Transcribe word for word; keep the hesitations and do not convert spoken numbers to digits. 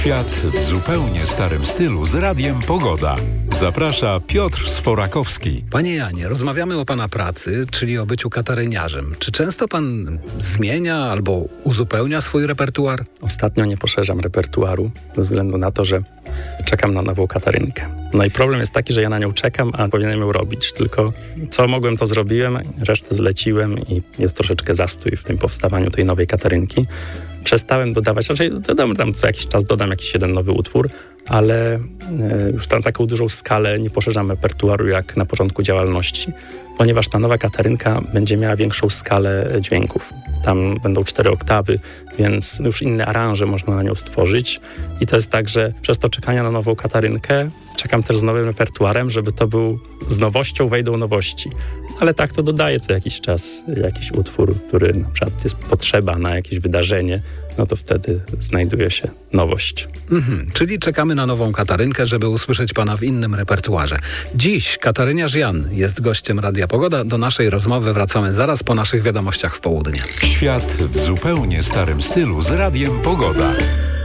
Świat w zupełnie starym stylu z Radiem Pogoda. Zaprasza Piotr Sforakowski. Panie Janie, rozmawiamy o pana pracy, czyli o byciu kataryniarzem. Czy często pan zmienia albo uzupełnia swój repertuar? Ostatnio nie poszerzam repertuaru ze względu na to, że czekam na nową katarynkę. No i problem jest taki, że ja na nią czekam, a powinienem ją robić. Tylko co mogłem, to zrobiłem, resztę zleciłem i jest troszeczkę zastój w tym powstawaniu tej nowej katarynki. Przestałem dodawać, raczej dodam tam co jakiś czas, dodam jakiś jeden nowy utwór, ale już na taką dużą skalę nie poszerzam repertuaru jak na początku działalności, ponieważ ta nowa katarynka będzie miała większą skalę dźwięków. Tam będą cztery oktawy, więc już inne aranże można na nią stworzyć. I to jest tak, że przez to czekania na nową katarynkę czekam też z nowym repertuarem, żeby to był z nowością wejdą nowości. Ale tak to dodaję co jakiś czas jakiś utwór, który na przykład jest potrzeba na jakieś wydarzenie, no to wtedy znajduje się nowość. Mhm, czyli czekamy na nową katarynkę, żeby usłyszeć pana w innym repertuarze. Dziś kataryniarz Jan jest gościem Radia Pogoda. Do naszej rozmowy wracamy zaraz po naszych wiadomościach w południe. Świat w zupełnie starym stylu z Radiem Pogoda.